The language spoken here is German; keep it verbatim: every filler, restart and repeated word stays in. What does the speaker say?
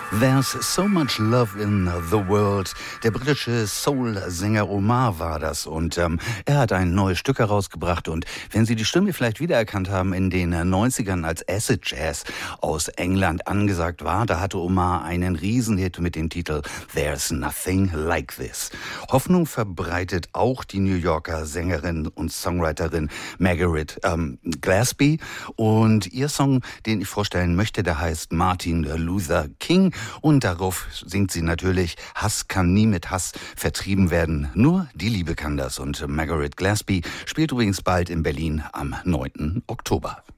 There's so much love in the world. Der britische Soul-Sänger Omar war das und ähm, er hat ein neues Stück herausgebracht und wenn Sie die Stimme vielleicht wiedererkannt haben, in den neunzigern als Acid Jazz aus England angesagt war, da hatte Omar einen Riesenhit mit dem Titel There's Nothing Like This. Hoffnung verbreitet auch die New Yorker Sängerin und Songwriterin Margaret ähm, Gillespie und ihr Song, den ich vorstellen möchte, der heißt Martin Luther King. Und darauf singt sie natürlich, Hass kann nie mit Hass vertrieben werden. Nur die Liebe kann das. Und Margaret Gillespie spielt übrigens bald in Berlin am neunten Oktober.